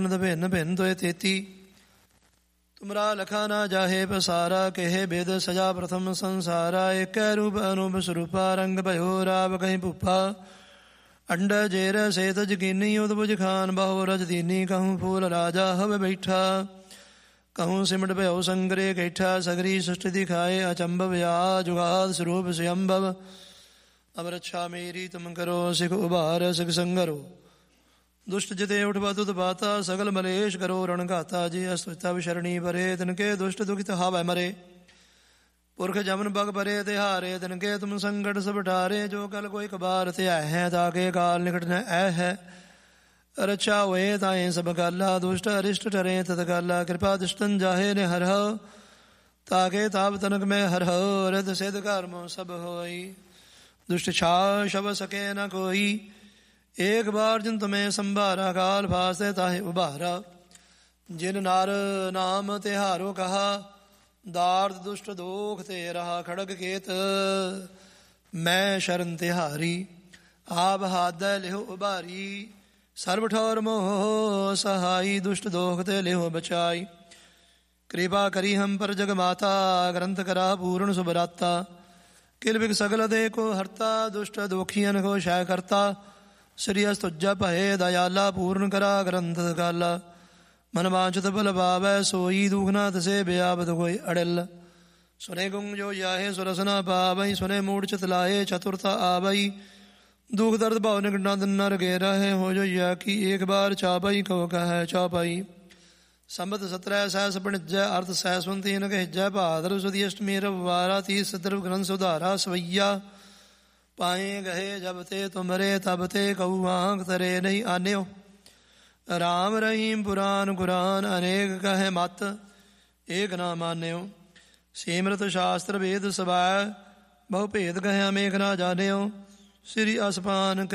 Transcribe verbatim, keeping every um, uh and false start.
ਭਿੰਨ ਭਿੰਨ ਤੋਏ ਤੇਤੀ। ਤੁਮਰਾ ਲਖਾ ਨਾ ਜਾਹੇ ਪਸਾਰਾ, ਕਹੇ ਬਿਦ ਸਜਾ ਪ੍ਰਥਮ ਸੰਸਾਰਾ। ਏਕੈ ਰੂਪ ਅਨੂਪ ਸਰੂਪਾ, ਰੰਗ ਭਇਓ ਰਾਵ ਕਹੀਂ ਭੂਪਾ। ਅੰਡ ਜੇਰ ਸੇਤ ਜਗੀਨੀ, ਉਦਭੁਜ ਖਾਨ ਬਹੁ ਰਜ ਦੀਨੀ। ਕਹੂੰ ਫੂਲ ਰਾਜਾ ਹਵ ਬੈਠਾ, ਕਹੂੰ ਸਿਮਟ ਭਇਓ ਸੰਗਰੇ ਕੈਠਾ। ਸਗਰੀ ਸ੍ਰਿਸ਼ਟ ਦਿਖਾਏ ਅਚੰਭਵ, ਆ ਜੁਗਾਦ ਸਰੂਪ ਸਯੰਭਵ। ਅਬ ਰੱਛਾ ਮੇਰੀ ਤੁਮ ਕਰੋ, ਸਿਖ ਉਭਾਰ ਸਿਖ ਸੰਗਰੋ। ਦੁਸ਼ਟ ਜਿਤੇ ਉਠਵਾ ਤੁਧ ਬਾਤਾ, ਸਗਲ ਮਲੇਸ਼ ਕਰੋ ਰਣ ਘਾਤਾ। ਜੀ ਅਸੁਚਤਾ ਵਿਸ਼ਰਣੀ ਪਰੇ, ਤਿਨਕੇ ਦੁਸ਼ਟ ਦੁਖਿਤ ਹਾਵੈ ਮਰੇ। ਪੁਰਖ ਜਮਨ ਬਗ ਪਰੇ ਤਿਹਾਰੇ, ਤਿਨਕੇ ਤੁਮ ਸੰਕਟ ਸਭ ਟਾਰੇ। ਜੋ ਕਲ ਕੋਈ ਕਬਾਰ ਧਿਆ ਹੈ, ਤਾਕੇ ਕਾਲ ਨਿਕਟ ਨ ਐ ਹੈ। ਰੱਛਾ ਹੋਏ ਤਾਏ ਸਭ ਕਾਲਾ, ਦੁਸ਼ਟ ਅਰਿਸ਼ਟ ਟਰੇ ਤਤ ਕਾਲਾ। ਕਿਰਪਾ ਦੁਸ਼ਟਨ ਜਾਹੇ ਨੇ ਹਰ ਹੋ, ਤਾਕੇ ਤਾਪ ਤਨਕ ਮੈਂ ਹਰ ਹੋ। ਰਿਧ ਸਿਧ ਕਰਮ ਸਭ ਹੋਈ, ਦੁਸ਼ਟ ਛਾ ਸ਼ਬ ਸਕੇ ਨ ਕੋਈ। ਏਕ ਬਾਰ ਜਿਨ ਤੁਮੇ ਸੰਭਾਰਾ, ਕਾਲ ਫਾਸੇ ਤਾਹੇ ਉਭਾਰਾ। ਜਿਨ ਨਰ ਨਾਮ ਤਿਹਾਰੋ ਕਹਾ, ਦਾਰਦ ਦੁਸ਼ਟ ਦੋਖ ਤੇ ਰਹਾ। ਖੜਗ ਕੇਤ ਮੈਂ ਸ਼ਰਨ ਤਿਹਾਰੀ, ਆਪ ਹਾਦੈ ਲਿਹੋ ਉਭਾਰੀ। ਸਰਬ ਠੌਰ ਮੋਹ ਸਹਾਈ, ਦੁਸ਼ਟ ਦੋਖ ਤੇ ਲਿਹੋ ਬਚਾਈ। ਕਿਰਪਾ ਕਰੀ ਹਮ ਪਰ ਜਗ ਮਾਤਾ, ਗ੍ਰੰਥ ਕਰਾ ਪੂਰਨ ਸੁਭਰਾਤਾ। ਕਿਲ ਬਿਗ ਸਗਲ ਦੇ ਕੋ ਹਰਤਾ, ਦੁਸ਼ਟ ਦੋਖੀਅਨ ਕੋ ਸ਼ੈ ਕਰਤਾ। ਸ੍ਰੀ ਅਸਤੁਜਾ ਭਏ ਦਇਆਲਾ, ਪੂਰਨ ਕਰਾ ਗ੍ਰੰਥ ਗਾਲਾ। ਮਨ ਵਾਂਛਤ ਫਲ ਪਾਵੈ ਸੋਈ, ਦੁਖ ਨਾ ਤਸੇ ਬਿਆਪਤ ਕੋਈ ਅੜਿਲ। ਸੁਨੇ ਗੁੰਗ ਜੋ ਜਾਹੇ ਸੁਰਸਨਾ ਪਾਵਈ, ਸੁਨੇ ਮੂੜ ਚਿਤ ਲਾਏ ਚਤੁਰਤਾ ਆਵਈ। ਦੁਖ ਦਰਦ ਭਾਵ ਨਿਕਟਨਾ ਦਿਨ ਨਰ ਗੇ ਰਹੇ, ਹੋ ਜੋ ਯਾ ਕੀ ਏਕ ਬਾਰ ਚਾਪਈ। ਕਹੋ ਕਹੈ ਚਾਪਈ। ਸੰਬਤ ਸਤਰੈ ਸਹਿਸ ਪਣਿਜੈ, ਅਰਥ ਸਹਿਸਵੰਤੀ ਨ ਕਹਿਜੈ। ਭਾਦਰ ਸੁਦੀ ਅਸ਼ਟਮੀ ਰਵਾਰਾ, ਤੀ ਸਤਰਵ ਗ੍ਰੰਥ ਸੁਧਾਰਾ ਸਵਈਆ। ਪਾਏ ਗਏ ਜਬ ਤੇ ਤੁਮਰੇ, ਤਬ ਤੇ ਕਹੂ ਆਂਖ ਤਰੇ ਨਹੀਂ ਆਨਿਓ। ਰਾਮ ਰਹੀਮ ਪੁਰਾਨ ਕੁਰਾਨ, ਅਨੇਕ ਕਹੇ ਮਤ ਏਕ ਨਾ ਮਾਨਿਓ। ਸਿਮਰਤ ਸ਼ਾਸਤਰ ਵੇਦ ਸਵੈ, ਬਹੁ ਭੇਦ ਕਹੇ ਅਮੇਖ ਨਾ ਜਾਣਿਓ। ਸ੍ਰੀ ਅਸਪਾਨ